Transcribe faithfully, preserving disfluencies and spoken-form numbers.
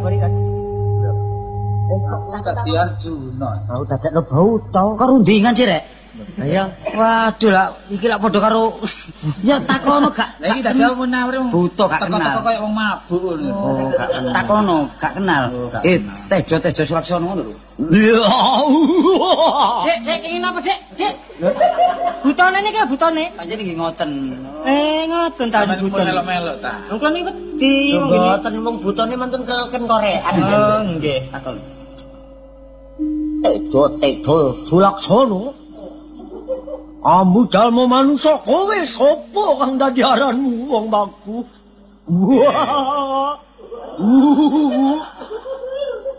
kabari kan. Dadi Arjuna. Aku dadak lebau to. Kerundingan sih rek. Iya. Waduh lah, iki lak padha karo ya takono gak. Lah iki dadi menawar buta gak kenal. Teko-teko koyo wong mabuk ngono. Oh, gak kenal. Takono gak kenal. Eh, Tejo-tejo Sulaksono ngono lho. Dek, dek iki napa, Dek? Dek. Butone niki butone. Pancen iki ngoten. Eh, ngoten ta butone. Melok-melok ta. Engko niku wedi wong ngene. Mboten mung butone mantun kelken Korea. Oh, nggih. Takon. Tejo Tejo Sulaksono. Kamu jalma manungsa kowe sapa kang dadi aranmu wong baku? Wah.